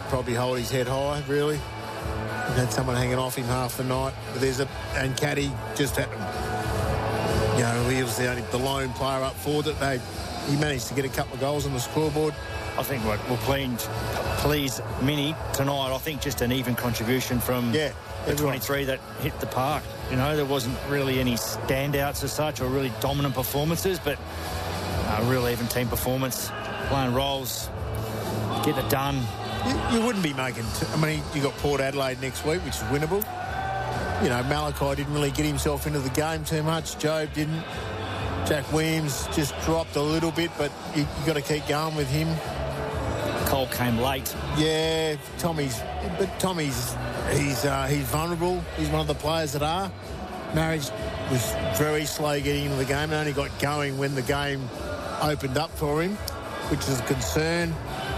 probably hold his head high, really. He had someone hanging off him half the night. But and Caddy just had, he was the lone player up forward that he managed to get a couple of goals on the scoreboard. I think what will please Mini tonight, I think just an even contribution from the 23 that hit the park. There wasn't really any standouts as such or really dominant performances, but a real even team performance, playing roles, getting it done. You wouldn't be making... you got Port Adelaide next week, which is winnable. Malachi didn't really get himself into the game too much. Jobe didn't. Jack Williams just dropped a little bit, but you got to keep going with him. Cole came late. Yeah, Tommy's he's vulnerable. He's one of the players that are. Marriage was very slow getting into the game and only got going when the game opened up for him, which is a concern.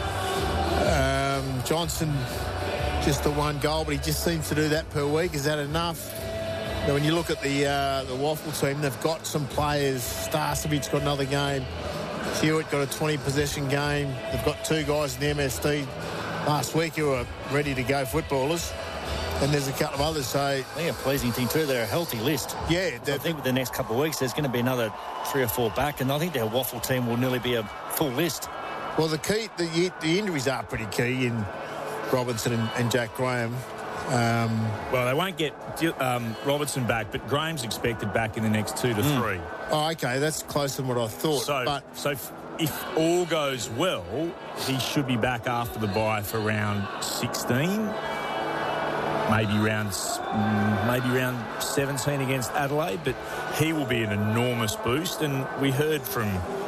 Johnson, just the one goal, but he just seems to do that per week. Is that enough? Now, when you look at the Waffle team, they've got some players. Starcevic got another game. Hewitt got a 20-possession game. They've got two guys in the MSD last week who are ready-to-go footballers. And there's a couple of others. So I think a pleasing thing too, they're a healthy list. Yeah. So I think with the next couple of weeks, there's going to be another 3 or 4 back, and I think their Waffle team will nearly be a full list. Well, the injuries are pretty key in Robinson and Jack Graham. Well, they won't get Robertson back, but Graham's expected back in the next 2 to 3. Oh, okay, that's closer than what I thought. So if all goes well, he should be back after the bye for round 16, maybe round 17 against Adelaide. But he will be an enormous boost, and we heard from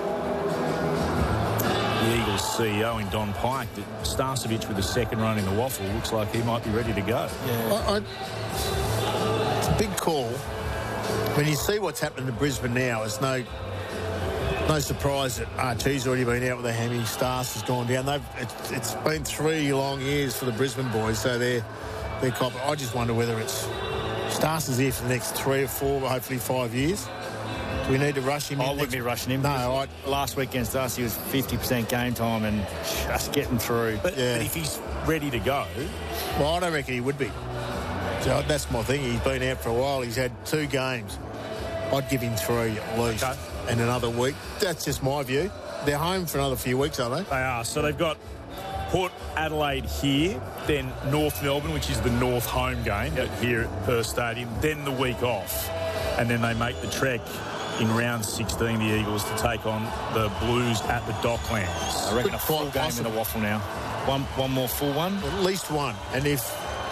the Eagles CEO in Don Pike that Starcevic with the second run in the Waffle looks like he might be ready to go. Yeah. It's a big call. When you see what's happening to Brisbane now, it's no surprise that Archie's already been out with a hammy. Stars has gone down. It's been 3 long years for the Brisbane boys, so they're confident. I just wonder whether it's Stars is here for the next 3 or 4, hopefully 5 years. Do we need to rush him? I wouldn't be rushing him. No, last week against us, he was 50% game time and just getting through. But if he's ready to go... Well, I don't reckon he would be. So that's my thing. He's been out for a while. He's had 2 games. I'd give him 3 at least. Okay. And another week. That's just my view. They're home for another few weeks, aren't they? They are. So they've got Port Adelaide here, then North Melbourne, which is the North home game here at Perth Stadium, then the week off. And then they make the trek in round 16, the Eagles, to take on the Blues at the Docklands. I reckon a full game in the Waffle now. One more full one? At least one. And if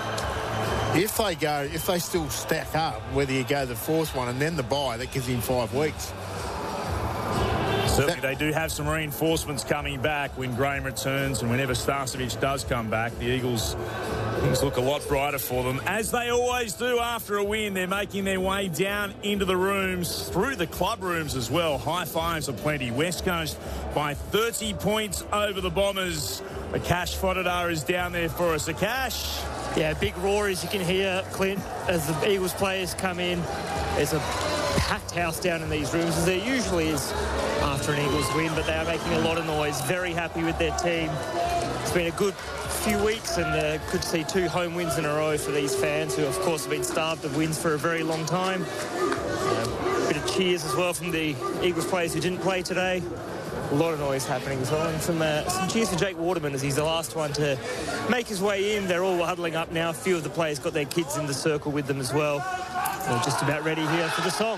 they still stack up, whether you go the 4th one and then the bye, that gives him 5 weeks. Certainly, they do have some reinforcements coming back when Graham returns, and whenever Starcevic does come back, the Eagles, things look a lot brighter for them. As they always do after a win, they're making their way down into the rooms, through the club rooms as well. High fives aplenty. West Coast by 30 points over the Bombers. Akash Fodadar is down there for us. Akash. Yeah, big roar as you can hear, Clint, as the Eagles players come in. There's a packed house down in these rooms, as there usually is after an Eagles win, but they are making a lot of noise. Very happy with their team. It's been a good few weeks, and could see 2 home wins in a row for these fans, who, of course, have been starved of wins for a very long time. A bit of cheers as well from the Eagles players who didn't play today. A lot of noise happening as well, and some cheers for Jake Waterman, as he's the last one to make his way in. They're all huddling up now. A few of the players got their kids in the circle with them as well. They're just about ready here for the song.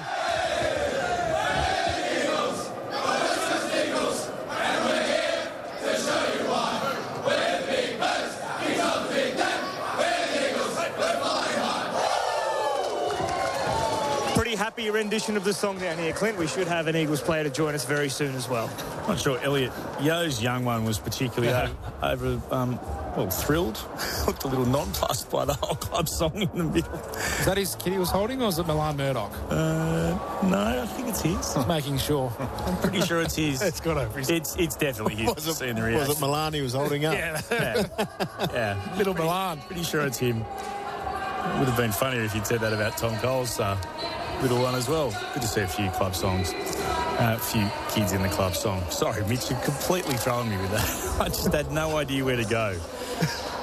Happy rendition of the song down here, Clint. We should have an Eagles player to join us very soon as well. Not sure Elliot Yo's young one was particularly thrilled. Looked a little nonplussed by the whole club song in the middle. Is that his kid he was holding, or is it Milan Murdoch? No, I think it's his. I was making sure. I'm pretty sure it's his. It's got over his. It's definitely his. Was it Milan he was holding up? Yeah. Little Milan. Pretty sure it's him. It would have been funnier if you'd said that about Tom Cole's little one as well. Good to see a few club songs. A few kids in the club song. Sorry, Mitch, you're completely throwing me with that. I just had no idea where to go.